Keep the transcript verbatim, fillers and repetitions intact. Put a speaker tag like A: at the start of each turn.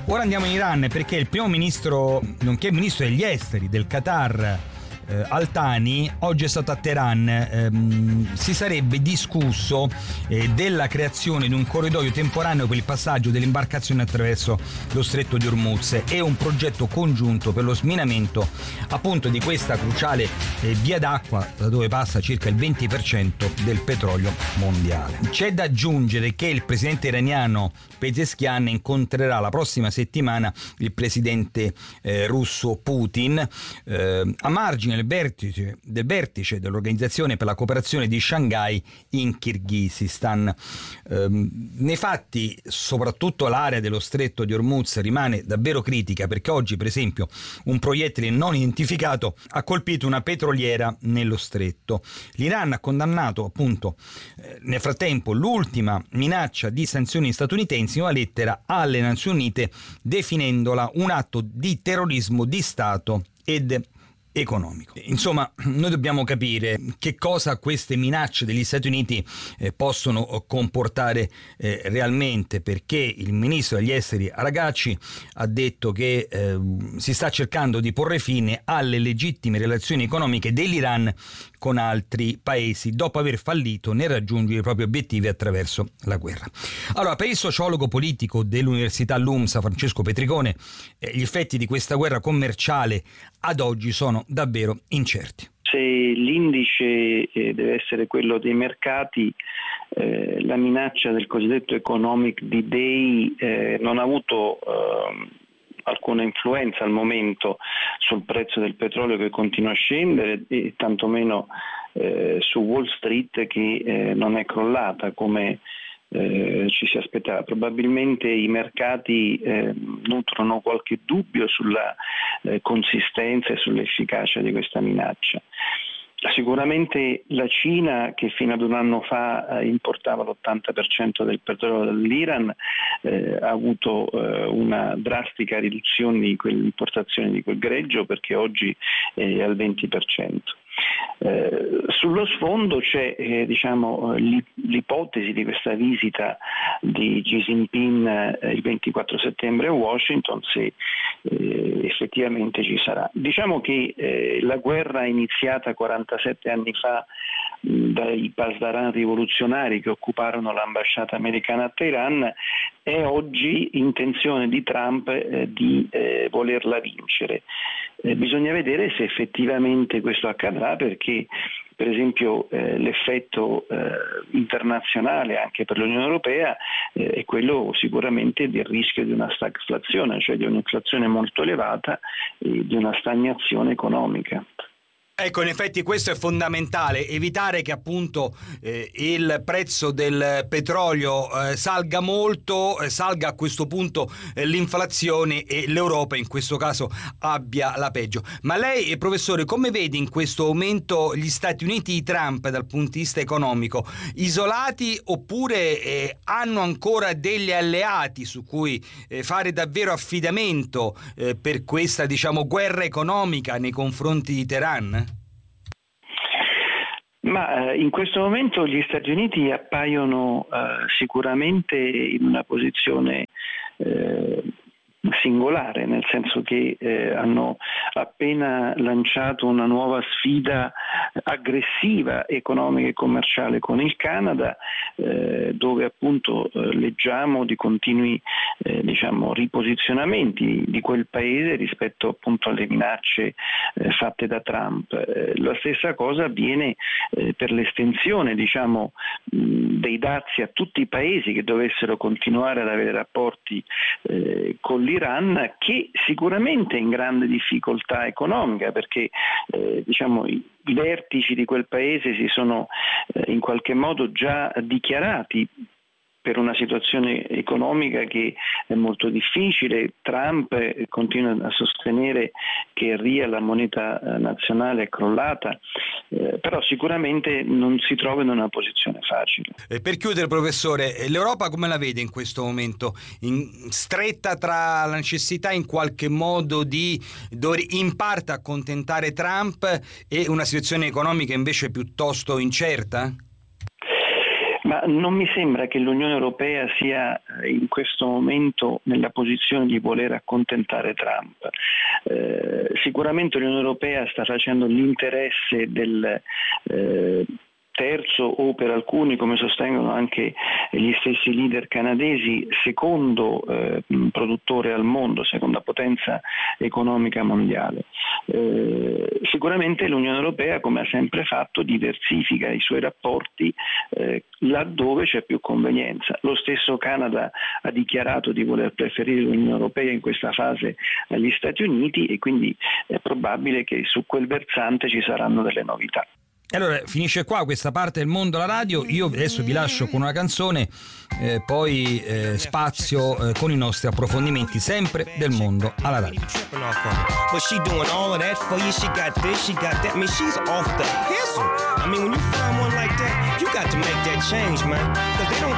A: Ora andiamo in Iran perché il primo ministro, nonché ministro degli esteri del Qatar, Eh, Al-Thani, oggi è stato a Teheran. Ehm, si sarebbe discusso eh, della creazione di un corridoio temporaneo per il passaggio delle imbarcazioni attraverso lo stretto di Hormuz e un progetto congiunto per lo sminamento appunto di questa cruciale eh, via d'acqua da dove passa circa il venti per cento del petrolio mondiale. C'è da aggiungere che il presidente iraniano Pezeshkian incontrerà la prossima settimana il presidente eh, russo Putin eh, a margine del vertice, del vertice dell'Organizzazione per la cooperazione di Shanghai in Kirghizistan. Ehm, nei fatti, soprattutto l'area dello stretto di Hormuz rimane davvero critica, perché oggi, per esempio, un proiettile non identificato ha colpito una petroliera nello stretto. L'Iran ha condannato appunto eh, nel frattempo l'ultima minaccia di sanzioni statunitensi, una lettera alle Nazioni Unite definendola un atto di terrorismo di Stato ed economico. Insomma, noi dobbiamo capire che cosa queste minacce degli Stati Uniti eh, possono comportare eh, realmente, perché il ministro degli esteri Araghchi ha detto che eh, si sta cercando di porre fine alle legittime relazioni economiche dell'Iran con altri paesi dopo aver fallito nel raggiungere i propri obiettivi attraverso la guerra. Allora, per il sociologo politico dell'Università LUMSA Francesco Petricone, eh, gli effetti di questa guerra commerciale ad oggi sono davvero incerti.
B: Se l'indice eh, deve essere quello dei mercati, eh, la minaccia del cosiddetto economic D-Day eh, non ha avuto eh, alcuna influenza al momento sul prezzo del petrolio, che continua a scendere, e tantomeno eh, su Wall Street, che eh, non è crollata come Eh, ci si aspettava. Probabilmente i mercati eh, nutrono qualche dubbio sulla eh, consistenza e sull'efficacia di questa minaccia. Sicuramente la Cina, che fino ad un anno fa eh, importava l'ottanta per cento del petrolio dall'Iran, eh, ha avuto eh, una drastica riduzione di quell'importazione di quel greggio, perché oggi è al venti per cento. Eh, sullo sfondo c'è eh, diciamo, l'ipotesi di questa visita di Xi Jinping eh, il ventiquattro settembre a Washington, se eh, effettivamente ci sarà. Diciamo che eh, la guerra iniziata quarantasette anni fa mh, dai pasdaran rivoluzionari che occuparono l'ambasciata americana a Teheran è oggi intenzione di Trump eh, di eh, volerla vincere. Eh, bisogna vedere se effettivamente questo accadrà, perché per esempio eh, l'effetto eh, internazionale anche per l'Unione Europea eh, è quello sicuramente del rischio di una stagflazione, cioè di un'inflazione molto elevata e di una stagnazione economica.
A: Ecco, in effetti questo è fondamentale, evitare che appunto eh, il prezzo del petrolio eh, salga molto, eh, salga a questo punto eh, l'inflazione e l'Europa in questo caso abbia la peggio. Ma lei, eh, professore, come vede in questo momento gli Stati Uniti di Trump dal punto di vista economico? Isolati oppure eh, hanno ancora degli alleati su cui eh, fare davvero affidamento eh, per questa, diciamo, guerra economica nei confronti di Teheran?
B: Ma eh, in questo momento gli Stati Uniti appaiono eh, sicuramente in una posizione eh, singolare, nel senso che eh, hanno appena lanciato una nuova sfida aggressiva economica e commerciale con il Canada, eh, dove appunto eh, leggiamo di continui eh, diciamo, riposizionamenti di quel paese rispetto appunto alle minacce eh, fatte da Trump. Eh, la stessa cosa avviene eh, per l'estensione diciamo, mh, dei dazi a tutti i paesi che dovessero continuare ad avere rapporti eh, con l'Iran, che sicuramente è in grande difficoltà economica, perché eh, diciamo, i, i vertici di quel paese si sono eh, in qualche modo già dichiarati per una situazione economica che è molto difficile. Trump continua a sostenere che il rial, la moneta nazionale, è crollata, eh, però sicuramente non si trova in una posizione facile.
A: E per chiudere, professore, l'Europa come la vede in questo momento? In, stretta tra la necessità in qualche modo di dover in parte accontentare Trump e una situazione economica invece piuttosto incerta?
B: Ma non mi sembra che l'Unione Europea sia in questo momento nella posizione di voler accontentare Trump. Eh, sicuramente l'Unione Europea sta facendo l'interesse del eh, terzo o per alcuni, come sostengono anche gli stessi leader canadesi, secondo eh, produttore al mondo, seconda potenza economica mondiale. Eh, sicuramente l'Unione Europea, come ha sempre fatto, diversifica i suoi rapporti eh, laddove c'è più convenienza. Lo stesso Canada ha dichiarato di voler preferire l'Unione Europea in questa fase agli Stati Uniti e quindi è probabile che su quel versante ci saranno delle novità.
A: Allora, finisce qua questa parte del mondo alla radio. Io adesso vi lascio con una canzone, eh, poi eh, spazio eh, con i nostri approfondimenti sempre del mondo alla radio. But she doing all of that for you. She got this, she got that. I mean, she's off the hustle. I mean, when you find one like that, you got to make that change, man. Because they don't